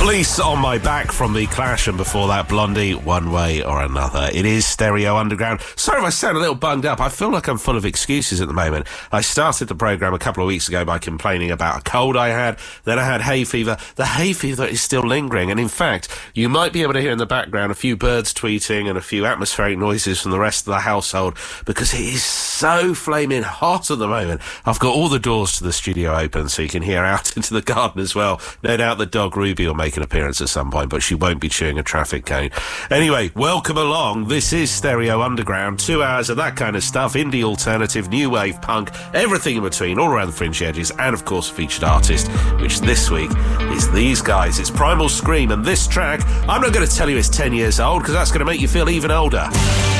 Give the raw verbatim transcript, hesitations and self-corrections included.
Police on My Back from The Clash, and before that, Blondie, One Way or Another. It is Stereo Underground. Sorry if I sound a little bunged up. I feel like I'm full of excuses at the moment. I started the programme a couple of weeks ago by complaining about a cold I had. Then I had hay fever. The hay fever is still lingering, and in fact, you might be able to hear in the background a few birds tweeting and a few atmospheric noises from the rest of the household, because it is so flaming hot at the moment. I've got all the doors to the studio open so you can hear out into the garden as well. No doubt the dog Ruby will make an appearance at some point, but she won't be chewing a traffic cone. Anyway, welcome along. This is Stereo Underground. Two hours of that kind of stuff. Indie alternative, new wave punk, everything in between, all around the fringe edges, and of course a featured artist, which this week is these guys. It's Primal Scream, and this track, I'm not going to tell you it's ten years old, because that's going to make you feel even older.